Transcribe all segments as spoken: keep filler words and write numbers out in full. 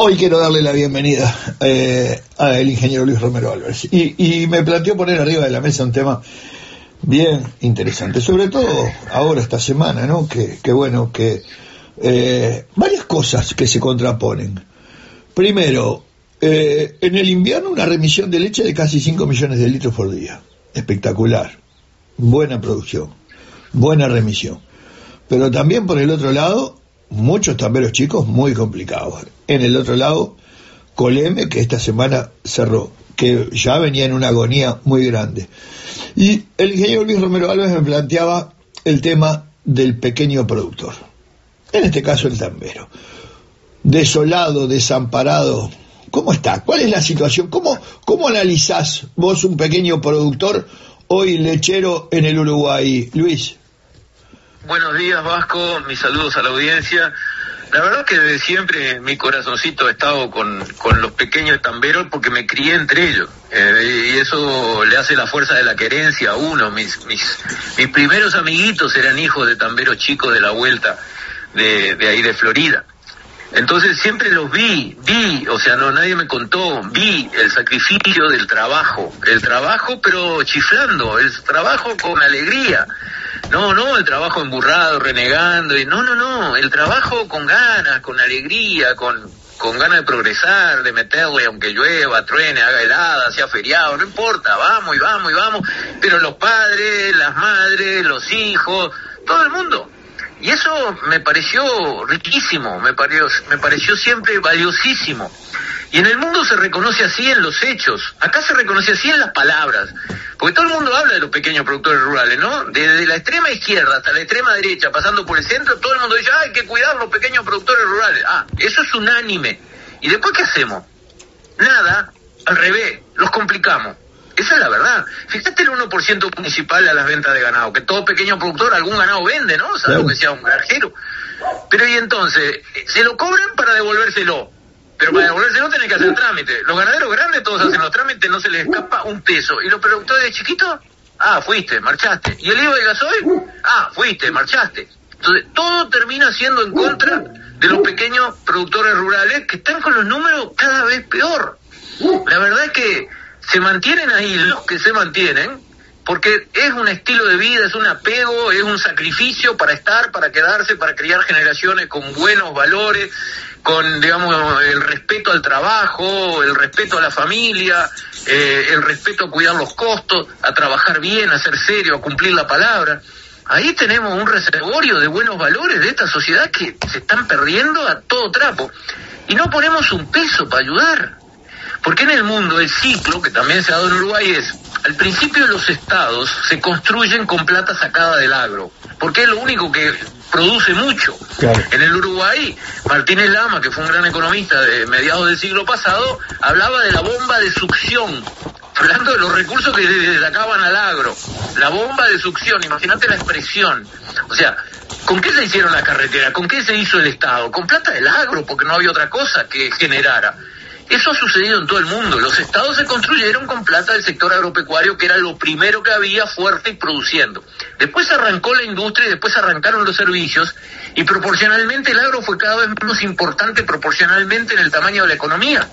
Hoy quiero darle la bienvenida eh, al ingeniero Luis Romero Álvarez y, y me planteó poner arriba de la mesa un tema bien interesante, sobre todo ahora esta semana, ¿no? Que, que bueno, que eh, varias cosas que se contraponen. Primero, eh, en el invierno una remisión de leche de casi cinco millones de litros por día, espectacular, buena producción, buena remisión, pero también por el otro lado muchos tamberos chicos muy complicados. En el otro lado, Coleme, que esta semana cerró, que ya venía en una agonía muy grande. Y el ingeniero Luis Romero Álvarez me planteaba el tema del pequeño productor, en este caso el tambero. Desolado, desamparado, ¿cómo está? ¿Cuál es la situación? ¿Cómo, cómo analizás vos un pequeño productor hoy lechero en el Uruguay, Luis? Buenos días, Vasco, mis saludos a la audiencia. La verdad que desde siempre mi corazoncito ha estado con, con los pequeños tamberos porque me crié entre ellos. Eh, y eso le hace la fuerza de la querencia a uno. Mis, mis, mis primeros amiguitos eran hijos de tamberos chicos de la vuelta de, de ahí de Florida. Entonces siempre los vi, vi, o sea, no nadie me contó, vi el sacrificio del trabajo, el trabajo pero chiflando, el trabajo con alegría. No, no, el trabajo emburrado, renegando, y no, no, no, el trabajo con ganas, con alegría, con, con ganas de progresar, de meterle, aunque llueva, truene, haga helada, sea feriado, no importa, vamos y vamos y vamos, pero los padres, las madres, los hijos, todo el mundo. Y eso me pareció riquísimo, me pareció, me pareció siempre valiosísimo. Y en el mundo se reconoce así en los hechos, acá se reconoce así en las palabras, porque todo el mundo habla de los pequeños productores rurales, ¿no? Desde la extrema izquierda hasta la extrema derecha, pasando por el centro, todo el mundo dice, ah, hay que cuidar los pequeños productores rurales. Ah, eso es unánime. ¿Y después qué hacemos? Nada, al revés, los complicamos. Esa es la verdad. Fíjate el uno por ciento municipal a las ventas de ganado, que todo pequeño productor algún ganado vende, ¿no? Salvo que sea un granjero. Pero y entonces, se lo cobran para devolvérselo. Pero para devolvérselo tenés que hacer trámite. Los ganaderos grandes todos hacen los trámites, no se les escapa un peso. ¿Y los productores de chiquitos? Ah, fuiste, marchaste. ¿Y el I V A y gasoil? Ah, fuiste, marchaste. Entonces, todo termina siendo en contra de los pequeños productores rurales que están con los números cada vez peor. La verdad es que se mantienen ahí los que se mantienen, porque es un estilo de vida, es un apego, es un sacrificio para estar, para quedarse, para criar generaciones con buenos valores, con, digamos, el respeto al trabajo, el respeto a la familia, eh, el respeto a cuidar los costos, a trabajar bien, a ser serio, a cumplir la palabra. Ahí tenemos un reservorio de buenos valores de esta sociedad que se están perdiendo a todo trapo. Y no ponemos un peso para ayudar. Porque en el mundo el ciclo, que también se ha dado en Uruguay, es, al principio los estados se construyen con plata sacada del agro, porque es lo único que produce mucho. Claro. En el Uruguay, Martínez Lama, que fue un gran economista de mediados del siglo pasado, hablaba de la bomba de succión, hablando de los recursos que le sacaban al agro, la bomba de succión, imagínate la expresión. O sea, ¿con qué se hicieron las carreteras? ¿Con qué se hizo el Estado? Con plata del agro, porque no había otra cosa que generara. Eso ha sucedido en todo el mundo. Los estados se construyeron con plata del sector agropecuario, que era lo primero que había fuerte y produciendo. Después arrancó la industria y después arrancaron los servicios, y proporcionalmente el agro fue cada vez menos importante proporcionalmente en el tamaño de la economía.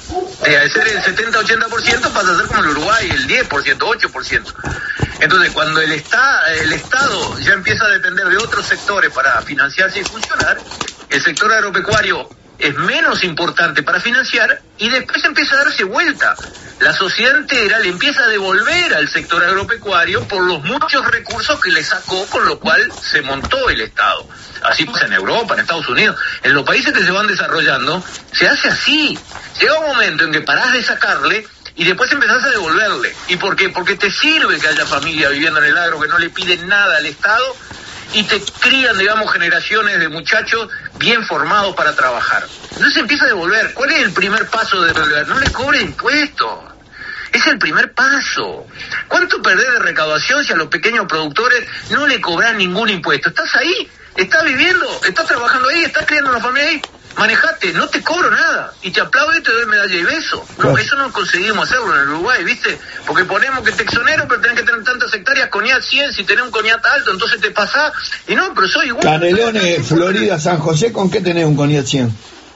De ser el setenta a ochenta por ciento pasa a ser como el Uruguay, el diez por ciento, ocho por ciento. Entonces, cuando el, está, el Estado ya empieza a depender de otros sectores para financiarse y funcionar, el sector agropecuario es menos importante para financiar y después empieza a darse vuelta. La sociedad entera le empieza a devolver al sector agropecuario por los muchos recursos que le sacó, con lo cual se montó el Estado. Así pasa en Europa, en Estados Unidos, en los países que se van desarrollando, se hace así. Llega un momento en que parás de sacarle y después empezás a devolverle. ¿Y por qué? Porque te sirve que haya familia viviendo en el agro que no le piden nada al Estado, y te crían, digamos, generaciones de muchachos bien formados para trabajar. Entonces empieza a devolver. ¿Cuál es el primer paso de devolver? No le cobre impuestos. Es el primer paso. ¿Cuánto perdés de recaudación si a los pequeños productores no le cobran ningún impuesto? Estás ahí, estás viviendo, estás trabajando ahí, estás criando una familia ahí. Manejate, no te cobro nada, y te aplaudo y te doy medalla y beso. No, claro. Eso no conseguimos hacerlo en el Uruguay, ¿viste? Porque ponemos que te exonero, pero tenés que tener tantas hectáreas, coñat cien, si tenés un coñat alto, entonces te pasás, y no, pero soy igual. Canelones, Florida, San José, ¿con qué tenés un coñat cien?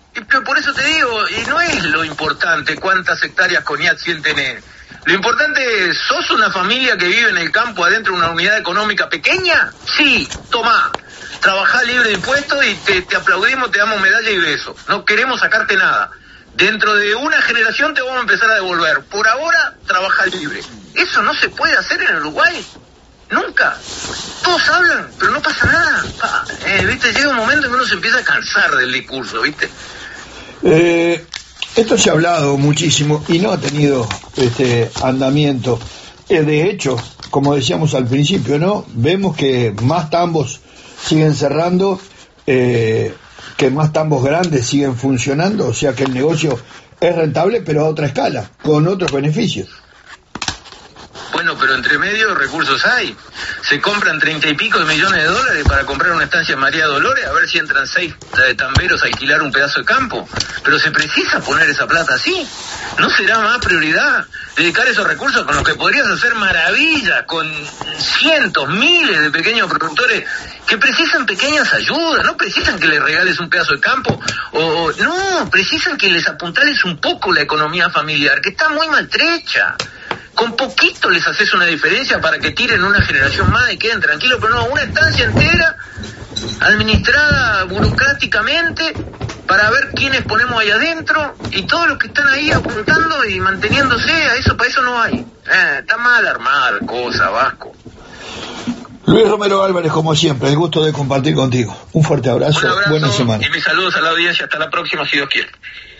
Y, pero por eso te digo, y no es lo importante cuántas hectáreas con I A T tenés. Lo importante es, ¿sos una familia que vive en el campo adentro de una unidad económica pequeña? Sí, tomá, trabajá libre de impuestos y te, te aplaudimos, te damos medalla y beso. No queremos sacarte nada. Dentro de una generación te vamos a empezar a devolver. Por ahora, trabajá libre. Eso no se puede hacer en Uruguay. Nunca. Todos hablan, pero no pasa nada. Pa, eh, ¿viste? Llega un momento en que uno se empieza a cansar del discurso, ¿viste? Eh... Esto se ha hablado muchísimo y no ha tenido este andamiento. Eh, de hecho, como decíamos al principio, ¿no? Vemos que más tambos siguen cerrando, eh, que más tambos grandes siguen funcionando, o sea que el negocio es rentable, pero a otra escala, con otros beneficios. Bueno, pero entre medio recursos hay. Se compran treinta y pico de millones de dólares para comprar una estancia en María Dolores, a ver si entran seis tamberos a alquilar un pedazo de campo. Pero se precisa poner esa plata así. ¿No será más prioridad dedicar esos recursos con los que podrías hacer maravillas con cientos, miles de pequeños productores que precisan pequeñas ayudas? No precisan que les regales un pedazo de campo, o no, precisan que les apuntales un poco la economía familiar, que está muy maltrecha. Con poquito les haces una diferencia para que tiren una generación más y queden tranquilos, pero no, una estancia entera administrada burocráticamente para ver quiénes ponemos ahí adentro y todos los que están ahí apuntando y manteniéndose, a eso, para eso no hay. Eh, está mal armada la cosa, Vasco. Luis Romero Álvarez, como siempre, el gusto de compartir contigo. Un fuerte abrazo, Un abrazo buena semana. Y mis saludos a la audiencia, hasta la próxima si Dios quiere.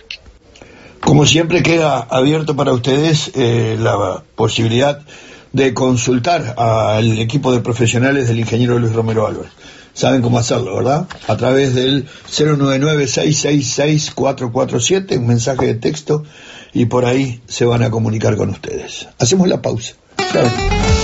Como siempre queda abierto para ustedes eh, la posibilidad de consultar al equipo de profesionales del ingeniero Luis Romero Álvarez. Saben cómo hacerlo, ¿verdad? A través del cero nueve nueve, seis seis seis, cuatro cuatro siete, un mensaje de texto, y por ahí se van a comunicar con ustedes. Hacemos la pausa. Claro.